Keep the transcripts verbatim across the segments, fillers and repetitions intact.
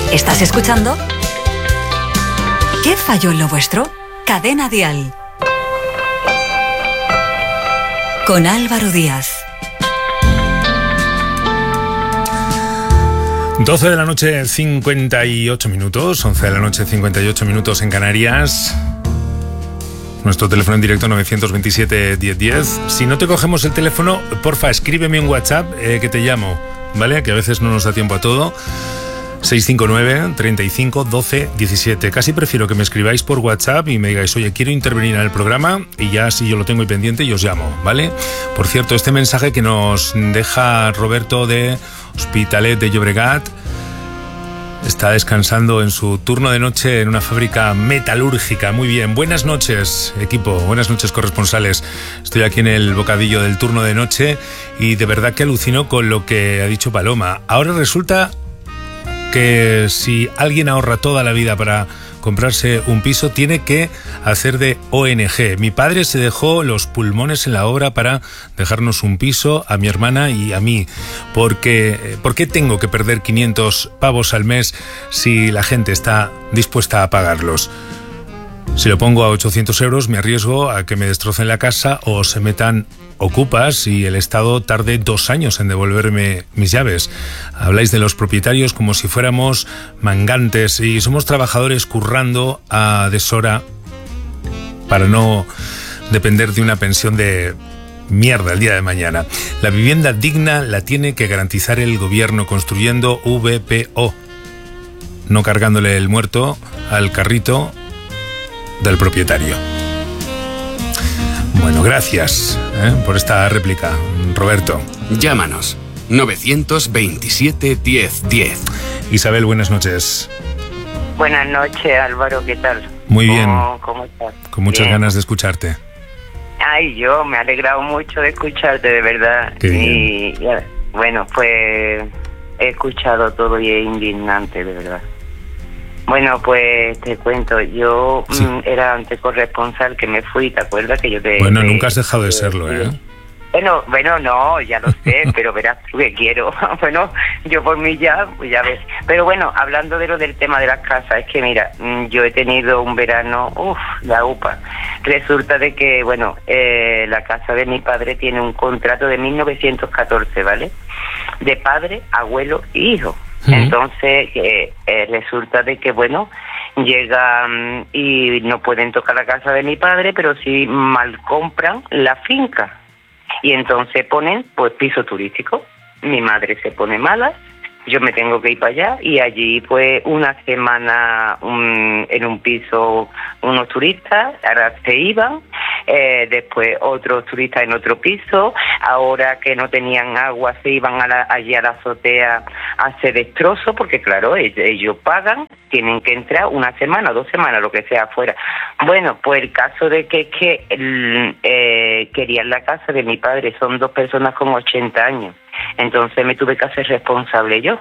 ¿Estás escuchando? ¿Qué falló en lo vuestro? Cadena Dial. Con Álvaro Díaz. doce de la noche, cincuenta y ocho minutos. once de la noche, cincuenta y ocho minutos en Canarias. Nuestro teléfono en directo nueve dos siete, diez diez. Si no te cogemos el teléfono, porfa, escríbeme un WhatsApp eh, que te llamo, ¿vale? Que a veces no nos da tiempo a todo. seis cinco nueve, treinta y cinco, doce, diecisiete. Casi prefiero que me escribáis por WhatsApp y me digáis, oye, quiero intervenir en el programa, y ya si yo lo tengo ahí pendiente y os llamo, ¿vale? Por cierto, este mensaje que nos deja Roberto de Hospitalet de Llobregat, está descansando en su turno de noche en una fábrica metalúrgica. Muy bien, buenas noches, equipo, buenas noches, corresponsales. Estoy aquí en el bocadillo del turno de noche y de verdad que alucino con lo que ha dicho Paloma. Ahora resulta que si alguien ahorra toda la vida para comprarse un piso, tiene que hacer de O N G. Mi padre se dejó los pulmones en la obra para dejarnos un piso a mi hermana y a mí. Porque, ¿por qué tengo que perder quinientos pavos al mes si la gente está dispuesta a pagarlos? Si lo pongo a ochocientos euros, me arriesgo a que me destrocen la casa o se metan ocupas y el Estado tarde dos años en devolverme mis llaves. Habláis de los propietarios como si fuéramos mangantes y somos trabajadores currando a deshora para no depender de una pensión de mierda el día de mañana. La vivienda digna la tiene que garantizar el gobierno construyendo V P O, no cargándole el muerto al carrito del propietario. Bueno, gracias ¿eh? por esta réplica, Roberto. Llámanos nueve dos siete, diez diez. Isabel, buenas noches. Buenas noches, Álvaro, ¿qué tal? Muy bien. ¿Cómo, cómo estás? Con muchas bien. ganas de escucharte. Ay, yo me he alegrado mucho de escucharte, de verdad. Qué bien. Y ya, bueno, pues he escuchado todo y es indignante, de verdad. Bueno, pues te cuento, yo sí. mm, era antes corresponsal que me fui, ¿te acuerdas que yo te... Bueno, te, nunca has dejado de te, serlo, ¿eh? Bueno, bueno, no, ya lo sé, pero verás tú que quiero. Bueno, yo por mí ya, pues ya ves. Pero bueno, hablando de lo del tema de las casas, es que mira, yo he tenido un verano, uff, la upa. Resulta de que, bueno, eh, la casa de mi padre tiene un contrato de mil novecientos catorce, ¿vale? De padre, abuelo e hijo. Uh-huh. Entonces, eh, eh, resulta de que, bueno, llegan y no pueden tocar la casa de mi padre, pero sí mal compran la finca. Y entonces ponen, pues, piso turístico. Mi madre se pone mala, yo me tengo que ir para allá y allí, pues, una semana un, en un piso unos turistas, ahora se iban, eh, después otros turistas en otro piso, ahora que no tenían agua se iban a la, allí a la azotea a hacer destrozos, porque claro, ellos, ellos pagan, tienen que entrar una semana, dos semanas, lo que sea afuera. Bueno, pues el caso de que, que eh, querían la casa de mi padre, son dos personas con ochenta años, entonces me tuve que hacer responsable yo.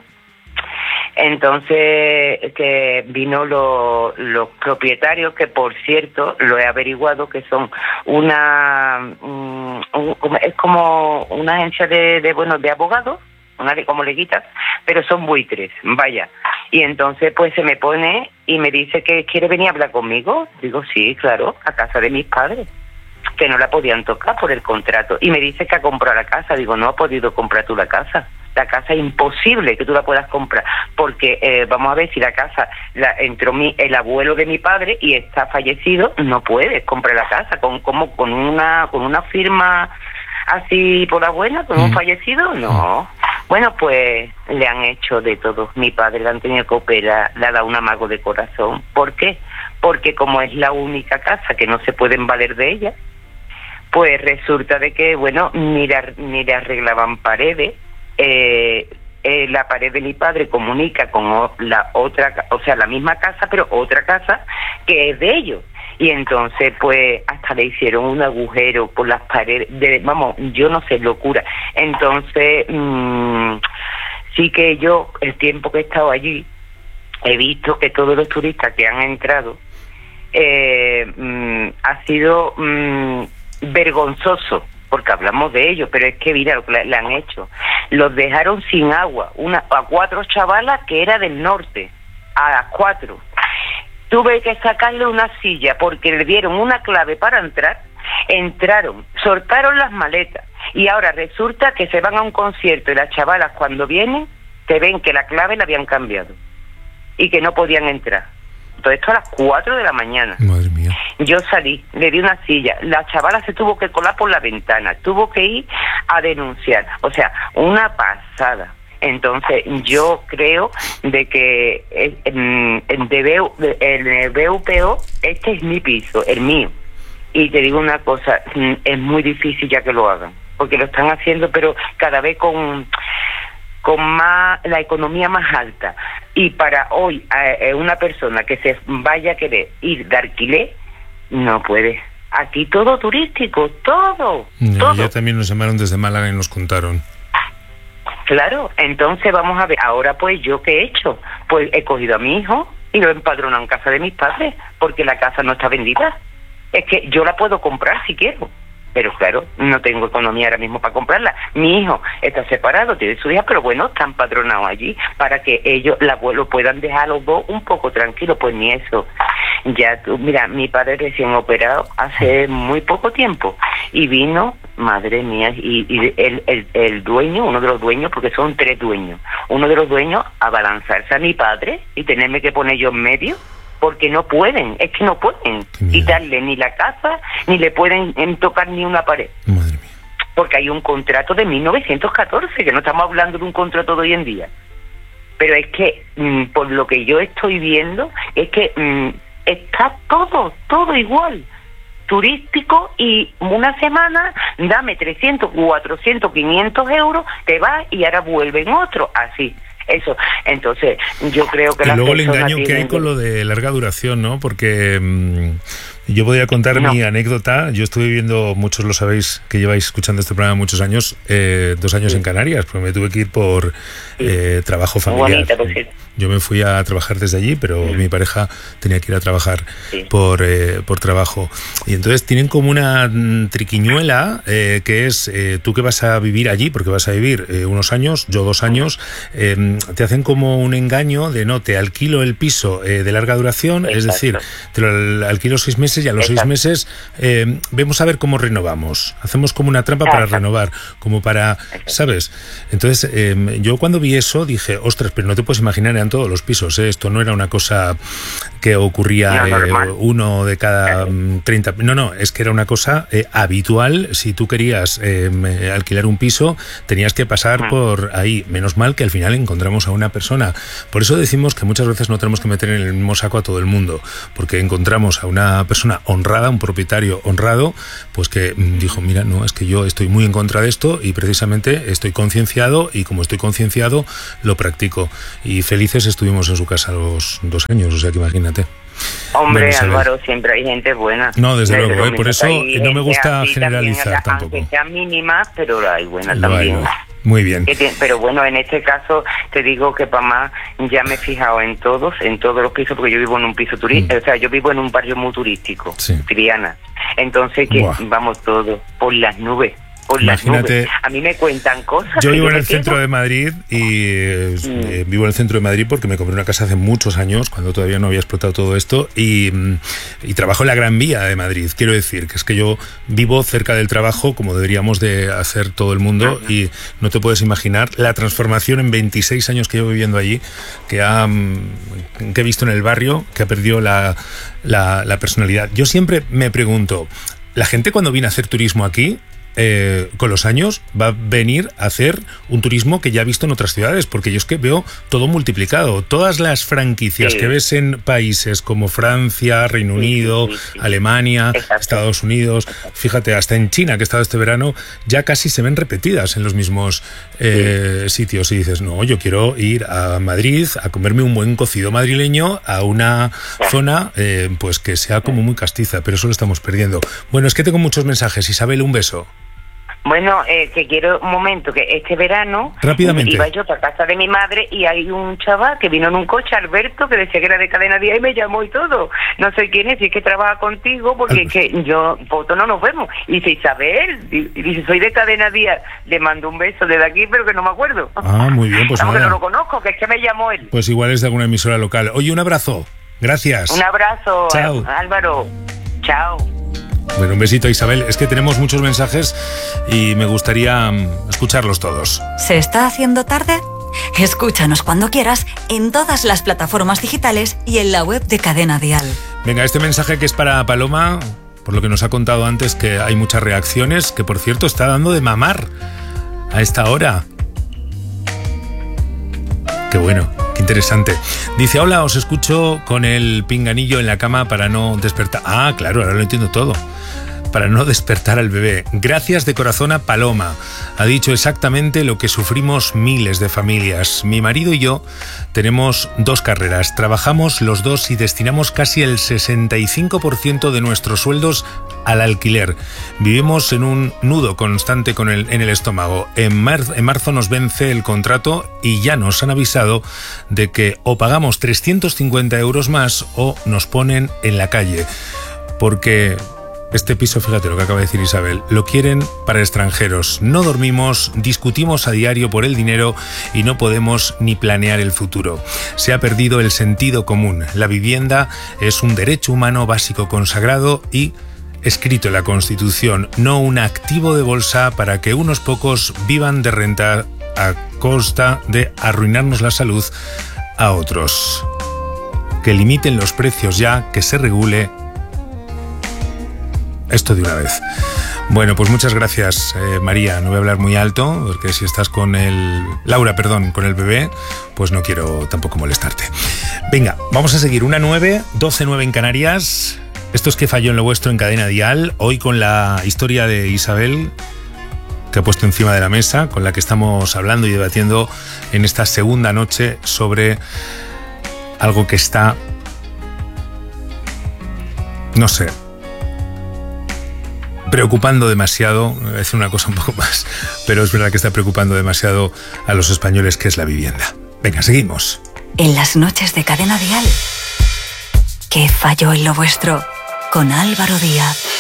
Entonces que vino los los propietarios, que por cierto lo he averiguado que son una um, un, es como una agencia de, de bueno de abogados, una de como leguitas, pero son buitres, vaya. Y entonces pues se me pone y me dice que quiere venir a hablar conmigo. Digo sí, claro, a casa de mis padres, que no la podían tocar por el contrato. Y me dice que ha comprado la casa. Digo, no ha podido comprar tú la casa. La casa es imposible que tú la puedas comprar, porque eh, vamos a ver, si la casa la entró mi, el abuelo de mi padre y está fallecido, no puedes comprar la casa con como con una con una firma así por la buena, con un fallecido, no. Bueno, pues le han hecho de todo. Mi padre le han tenido que operar, le ha dado un amago de corazón. ¿Por qué? Porque como es la única casa que no se pueden valer de ella, pues resulta de que, bueno, ni le, ni le arreglaban paredes. Eh, eh, la pared de mi padre comunica con o, la otra, o sea, la misma casa, pero otra casa que es de ellos. Y entonces, pues, hasta le hicieron un agujero por las paredes, de, vamos, yo no sé, locura. Entonces, mmm, sí que yo, el tiempo que he estado allí, he visto que todos los turistas que han entrado, eh, mmm, ha sido mmm, vergonzoso, porque hablamos de ello, pero es que mira lo que le, le han hecho. Los dejaron sin agua, una a cuatro chavalas que era del norte, a las cuatro. Tuve que sacarle una silla porque le dieron una clave para entrar. Entraron, soltaron las maletas y ahora resulta que se van a un concierto y las chavalas cuando vienen te ven que la clave la habían cambiado y que no podían entrar. Todo esto a las cuatro de la mañana. Madre mía. Yo salí, le di una silla, la chavala se tuvo que colar por la ventana, tuvo que ir a denunciar, o sea, una pasada. Entonces yo creo de que en, en, de B U, en el B U P O este es mi piso, el mío, y te digo una cosa, es muy difícil ya que lo hagan, porque lo están haciendo pero cada vez con con más la economía más alta, y para hoy eh, una persona que se vaya a querer ir de alquiler no puede. Aquí todo turístico, todo, no, todo. Ya también nos llamaron desde Málaga y nos contaron. Claro, entonces vamos a ver, ahora pues yo qué he hecho, pues he cogido a mi hijo y lo he empadronado en casa de mis padres, porque la casa no está vendida. Es que yo la puedo comprar si quiero, pero claro, no tengo economía ahora mismo para comprarla. Mi hijo está separado, tiene su hija, pero bueno, está empadronado allí para que ellos la, lo puedan dejar a los dos un poco tranquilos, pues ni eso. Ya tú, mira, mi padre recién operado hace muy poco tiempo y vino, madre mía, y, y el, el, el dueño, uno de los dueños, porque son tres dueños, uno de los dueños a balanzarse a mi padre y tenerme que poner yo en medio, porque no pueden, es que no pueden quitarle ni la casa, ni le pueden tocar ni una pared. Madre mía. Porque hay un contrato de mil novecientos catorce, que no estamos hablando de un contrato de hoy en día. Pero es que, mmm, por lo que yo estoy viendo, es que mmm, está todo, todo igual. Turístico, y una semana, dame trescientos, cuatrocientos, quinientos euros, te vas y ahora vuelven otros, así. Eso, entonces yo creo que y las luego el engaño tienen... que hay con lo de larga duración, ¿no? Porque mmm, yo podría contar no. mi anécdota. Yo estuve viviendo, muchos lo sabéis que lleváis escuchando este programa muchos años, eh, dos años sí. en Canarias, porque me tuve que ir por eh, trabajo familiar. Bonita, pues, yo me fui a trabajar desde allí, pero sí. mi pareja tenía que ir a trabajar sí. por, eh, por trabajo. Y entonces tienen como una triquiñuela eh, que es, eh, tú que vas a vivir allí, porque vas a vivir eh, unos años, yo dos años, eh, te hacen como un engaño de no, te alquilo el piso eh, de larga duración, exacto. es decir, te lo alquilo seis meses y a los exacto. seis meses eh, vemos a ver cómo renovamos. Hacemos como una trampa exacto. para renovar, como para, exacto. ¿sabes? Entonces eh, yo cuando vi eso dije, ostras, pero no te puedes imaginar, eran todos los pisos, ¿eh? Esto no era una cosa que ocurría no, eh, uno de cada treinta, no, no, es que era una cosa eh, habitual. Si tú querías eh, alquilar un piso, tenías que pasar uh-huh. por ahí. Menos mal que al final encontramos a una persona. Por eso decimos que muchas veces no tenemos que meter en el mismo saco a todo el mundo, porque encontramos a una persona honrada, un propietario honrado, pues que dijo, mira, no, es que yo estoy muy en contra de esto y precisamente estoy concienciado, y como estoy concienciado, lo practico. Y felices estuvimos en su casa los dos años, o sea que imagínate. Hombre, bueno, Álvaro, siempre hay gente buena. No, desde, desde luego, ¿eh? Por eso no me gusta generalizar tampoco. Aunque sean mínimas, pero hay buenas también. Bueno, muy bien. Pero bueno, en este caso te digo que para más ya me he fijado en todos, en todos los pisos, porque yo vivo en un piso turístico, mm. o sea, yo vivo en un barrio muy turístico, sí. Triana. Entonces, que Buah. vamos todos por las nubes. Por Imagínate, las nubes. A mí me cuentan cosas. Yo vivo en el centro quedo. de Madrid y eh, mm. vivo en el centro de Madrid porque me compré una casa hace muchos años, cuando todavía no había explotado todo esto, y, y trabajo en la Gran Vía de Madrid. Quiero decir que es que yo vivo cerca del trabajo, como deberíamos de hacer todo el mundo, uh-huh. y no te puedes imaginar la transformación en veintiséis años que llevo viviendo allí, que, ha, que he visto en el barrio, que ha perdido la, la, la personalidad. Yo siempre me pregunto, la gente cuando viene a hacer turismo aquí, Eh, con los años va a venir a hacer un turismo que ya ha visto en otras ciudades, porque yo es que veo todo multiplicado. Todas las franquicias sí. que ves en países como Francia, Reino sí, Unido, sí, sí. Alemania, Exacto. Estados Unidos, fíjate, hasta en China, que he estado este verano, ya casi se ven repetidas en los mismos eh, sí. sitios. Y dices, no, yo quiero ir a Madrid a comerme un buen cocido madrileño a una sí. zona eh, pues que sea como muy castiza, pero eso lo estamos perdiendo. Bueno, es que tengo muchos mensajes. Isabel, un beso. Bueno, eh, que quiero un momento, que este verano rápidamente iba yo para casa de mi madre y hay un chaval que vino en un coche, Alberto, que decía que era de Cadena Díaz y me llamó y todo. No sé quién es, si es que trabaja contigo, porque Al... es que yo, foto no nos vemos. Y dice, Isabel, y dice, soy de Cadena Díaz, le mando un beso desde aquí, pero que no me acuerdo. Ah, muy bien, pues nada. Que no lo conozco, que es que me llamó él. Pues igual es de alguna emisora local. Oye, un abrazo. Gracias. Un abrazo, Chao. Álvaro. Chao. Bueno, un besito, Isabel. Es que tenemos muchos mensajes y me gustaría escucharlos todos. ¿Se está haciendo tarde? Escúchanos cuando quieras en todas las plataformas digitales y en la web de Cadena Dial. Venga, este mensaje que es para Paloma, por lo que nos ha contado antes que hay muchas reacciones, que por cierto está dando de mamar a esta hora. Qué bueno, qué interesante. Dice, hola, os escucho con el pinganillo en la cama para no despertar. Ah, claro, ahora lo entiendo todo. Para no despertar al bebé. Gracias de corazón a Paloma. Ha dicho exactamente lo que sufrimos miles de familias. Mi marido y yo tenemos dos carreras. Trabajamos los dos y destinamos casi el sesenta y cinco por ciento de nuestros sueldos al alquiler. Vivimos en un nudo constante con el, en el estómago. En, mar, en marzo nos vence el contrato y ya nos han avisado de que o pagamos trescientos cincuenta euros más o nos ponen en la calle. Porque este piso, fíjate lo que acaba de decir Isabel, lo quieren para extranjeros. No dormimos, discutimos a diario por el dinero y no podemos ni planear el futuro. Se ha perdido el sentido común. La vivienda es un derecho humano básico consagrado y escrito en la Constitución, no un activo de bolsa para que unos pocos vivan de renta a costa de arruinarnos la salud a otros. Que limiten los precios ya, que se regule esto de una vez. Bueno, pues muchas gracias, eh, María. No voy a hablar muy alto, porque si estás con el... Laura, perdón, con el bebé, pues no quiero tampoco molestarte. Venga, vamos a seguir. Una nueve, doce nueve en Canarias. Esto es Que falló en lo vuestro en Cadena Dial. Hoy con la historia de Isabel, que ha puesto encima de la mesa, con la que estamos hablando y debatiendo en esta segunda noche sobre algo que está... No sé... preocupando demasiado, voy a decir una cosa un poco más, pero es verdad que está preocupando demasiado a los españoles, que es la vivienda. Venga, seguimos. En las noches de Cadena Dial, Que falló en lo vuestro, con Álvaro Díaz.